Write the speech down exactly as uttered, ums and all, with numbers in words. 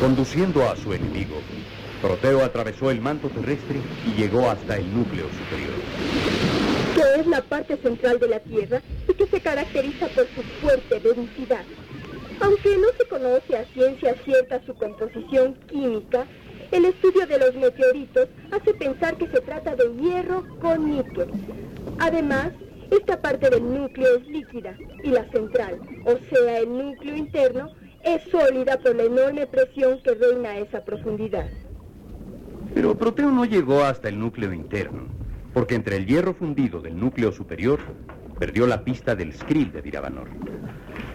Conduciendo a su enemigo, Proteo atravesó el manto terrestre y llegó hasta el núcleo superior. Que es la parte central de la Tierra y que se caracteriza por su fuerte densidad. Aunque no se conoce a ciencia cierta su composición química, el estudio de los meteoritos hace pensar que se trata de hierro con níquel. Además, esta parte del núcleo es líquida y la central, o sea, el núcleo interno, es sólida por la enorme presión que reina a esa profundidad. Pero Proteo no llegó hasta el núcleo interno, porque entre el hierro fundido del núcleo superior perdió la pista del Skrill de Viravanor.